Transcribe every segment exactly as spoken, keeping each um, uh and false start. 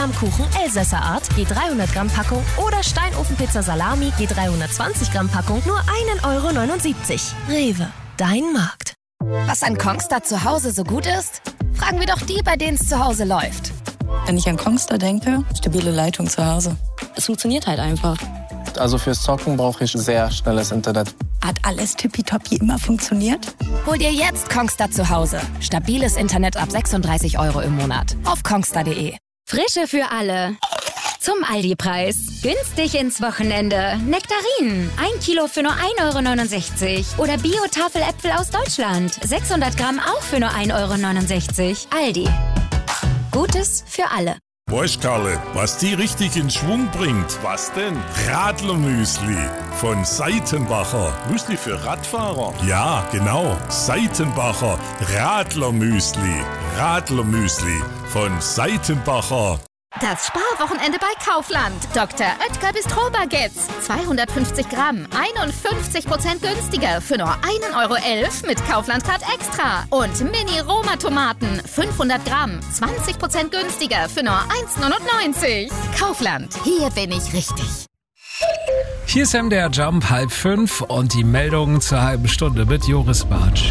Gramm Kuchen Elsässer Art, je dreihundert Gramm Packung oder Steinofenpizza Salami, je dreihundertzwanzig Gramm Packung, nur ein Euro neunundsiebzig. Rewe, dein Markt. Was an Kongstar zu Hause so gut ist? Fragen wir doch die, bei denen es zu Hause läuft. Wenn ich an Kongstar denke, stabile Leitung zu Hause. Es funktioniert halt einfach. Also fürs Zocken brauche ich sehr schnelles Internet. Hat alles tippitoppi immer funktioniert? Hol dir jetzt Kongstar zu Hause. Stabiles Internet ab sechsunddreißig Euro im Monat. Auf kongstar punkt de. Frische für alle. Zum Aldi-Preis. Günstig ins Wochenende. Nektarinen. Ein Kilo für nur ein Euro neunundsechzig. Oder Bio-Tafeläpfel aus Deutschland. sechshundert Gramm auch für nur ein Euro neunundsechzig. Aldi. Gutes für alle. Weißt Karle, was die richtig in Schwung bringt? Was denn? Radlermüsli von Seitenbacher. Müsli für Radfahrer? Ja, genau. Seitenbacher Radlermüsli. Radlermüsli von Seitenbacher. Das Sparwochenende bei Kaufland. Doktor Oetker Bistro-Baguettes. zweihundertfünfzig Gramm, einundfünfzig Prozent günstiger für nur ein Euro elf mit Kaufland-Card Extra. Und Mini-Roma-Tomaten, fünfhundert Gramm, zwanzig Prozent günstiger für nur eins neunundneunzig. Kaufland, hier bin ich richtig. Hier ist M D R Jump, halb fünf und die Meldungen zur halben Stunde mit Joris Bartsch.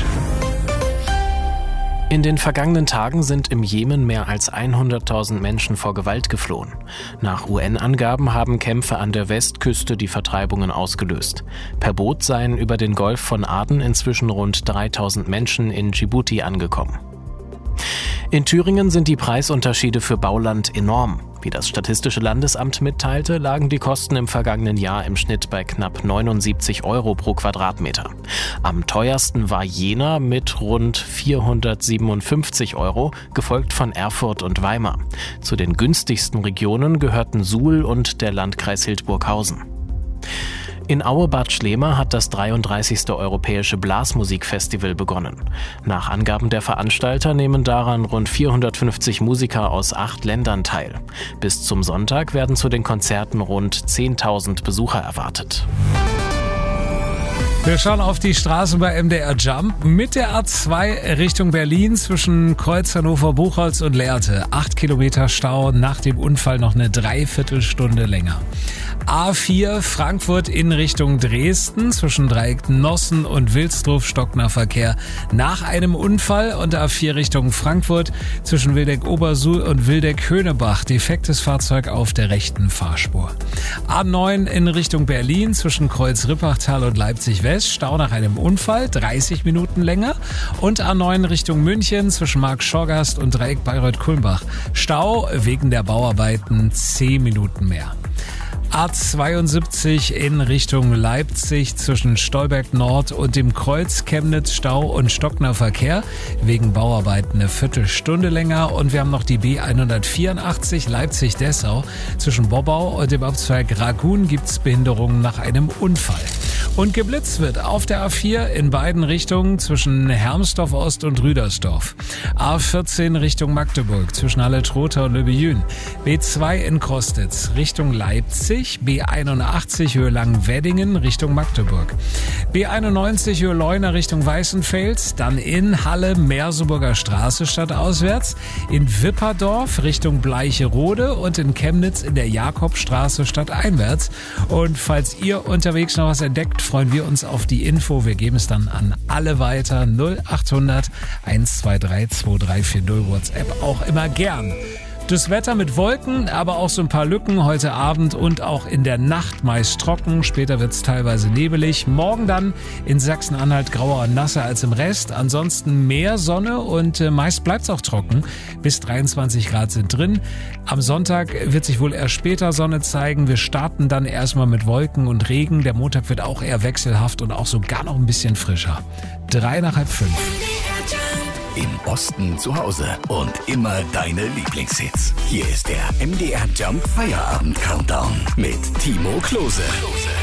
In den vergangenen Tagen sind im Jemen mehr als hunderttausend Menschen vor Gewalt geflohen. Nach U N-Angaben haben Kämpfe an der Westküste die Vertreibungen ausgelöst. Per Boot seien über den Golf von Aden inzwischen rund dreitausend Menschen in Djibouti angekommen. In Thüringen sind die Preisunterschiede für Bauland enorm. Wie das Statistische Landesamt mitteilte, lagen die Kosten im vergangenen Jahr im Schnitt bei knapp neunundsiebzig Euro pro Quadratmeter. Am teuersten war Jena mit rund vierhundertsiebenundfünfzig Euro, gefolgt von Erfurt und Weimar. Zu den günstigsten Regionen gehörten Suhl und der Landkreis Hildburghausen. In Aue-Bad Schlema hat das dreiunddreißigste Europäische Blasmusikfestival begonnen. Nach Angaben der Veranstalter nehmen daran rund vierhundertfünfzig Musiker aus acht Ländern teil. Bis zum Sonntag werden zu den Konzerten rund zehntausend Besucher erwartet. Wir schauen auf die Straße bei M D R Jump mit der A zwei Richtung Berlin zwischen Kreuz Hannover-Buchholz und Lehrte. Acht Kilometer Stau, nach dem Unfall noch eine Dreiviertelstunde länger. A vier Frankfurt in Richtung Dresden zwischen Dreieck Nossen und Wilsdruf stockender Verkehr nach einem Unfall und A vier Richtung Frankfurt zwischen Wildeck-Obersuhl und Wildeck-Höhnebach defektes Fahrzeug auf der rechten Fahrspur. A neun in Richtung Berlin zwischen Kreuz-Rippachtal und Leipzig-West Stau nach einem Unfall, dreißig Minuten länger. Und A neun Richtung München zwischen Markt-Schorgast und Dreieck Bayreuth-Kulmbach. Stau wegen der Bauarbeiten zehn Minuten mehr. A zweiundsiebzig in Richtung Leipzig zwischen Stolberg Nord und dem Kreuz Chemnitz Stau und stockender Verkehr. Wegen Bauarbeiten eine Viertelstunde länger. Und wir haben noch die B hundertvierundachtzig Leipzig-Dessau. Zwischen Bobbau und dem Abzweig Ragun gibt's Behinderungen nach einem Unfall. Und geblitzt wird auf der A vier in beiden Richtungen zwischen Hermsdorf Ost und Rüdersdorf. A vierzehn Richtung Magdeburg zwischen Halle-Trotha und Löbejün. B zwei in Krostitz Richtung Leipzig. B einundachtzig Höhe Langenweddingen Richtung Magdeburg. B einundneunzig Höhe Leuna Richtung Weißenfels. Dann in Halle Merseburger Straße stadtauswärts. In Wipperdorf Richtung Bleicherode und in Chemnitz in der Jakobstraße stadteinwärts. Und falls ihr unterwegs noch was entdeckt, freuen wir uns auf die Info. Wir geben es dann an alle weiter. null achthundert eins zwei drei zwei drei vier null WhatsApp auch immer gern. Das Wetter mit Wolken, aber auch so ein paar Lücken heute Abend und auch in der Nacht meist trocken. Später wird es teilweise nebelig. Morgen dann in Sachsen-Anhalt grauer und nasser als im Rest. Ansonsten mehr Sonne und äh, meist bleibt es auch trocken. Bis dreiundzwanzig Grad sind drin. Am Sonntag wird sich wohl erst später Sonne zeigen. Wir starten dann erstmal mit Wolken und Regen. Der Montag wird auch eher wechselhaft und auch sogar noch ein bisschen frischer. Drei nach halb fünf. Im Osten zu Hause und immer deine Lieblingshits. Hier ist der M D R Jump Feierabend Countdown mit Timo Klose.